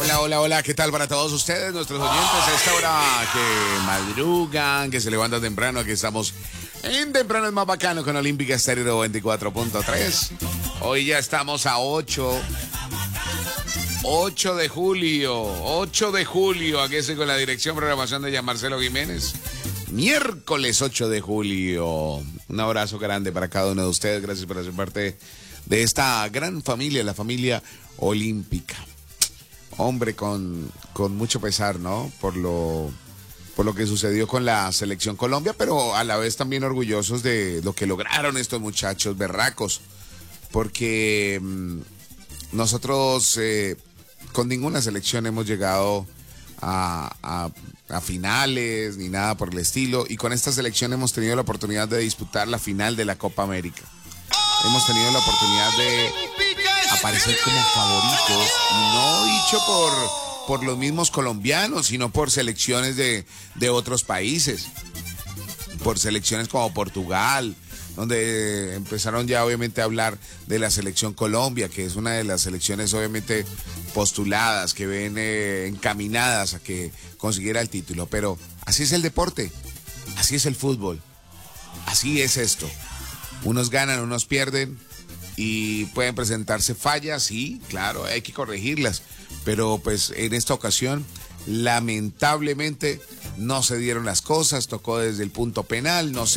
Hola, hola, hola, ¿qué tal para todos ustedes, nuestros oyentes? A esta hora que madrugan, que se levantan temprano, aquí estamos en Temprano es más bacano con Olímpica Estéreo 24.3. Hoy ya estamos a 8 de julio, aquí estoy con la dirección de programación de Marcelo Jiménez. Miércoles 8 de julio. Un abrazo grande para cada uno de ustedes, gracias por hacer parte de esta gran familia, la familia olímpica. Hombre, con mucho pesar, ¿no? Por lo que sucedió con la selección Colombia, pero a la vez también orgullosos de lo que lograron estos muchachos berracos, porque nosotros con ninguna selección hemos llegado a finales ni nada por el estilo, y con esta selección hemos tenido la oportunidad de disputar la final de la Copa América. Hemos tenido la oportunidad de aparecer como favoritos, y no dicho por los mismos colombianos, sino por selecciones de otros países, por selecciones como Portugal, donde empezaron ya obviamente a hablar de la selección Colombia, que es una de las selecciones obviamente postuladas, que ven encaminadas a que consiguiera el título. Pero así es el deporte, así es el fútbol, así es esto. Unos ganan, unos pierden, y pueden presentarse fallas, sí, claro, hay que corregirlas, pero pues en esta ocasión lamentablemente no se dieron las cosas, tocó desde el punto penal, no se